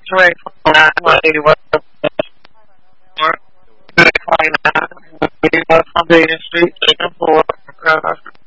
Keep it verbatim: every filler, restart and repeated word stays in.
Three twenty-nine, one eighty-one, three twenty-nine, one eighty-one, Foundation Street, second floor.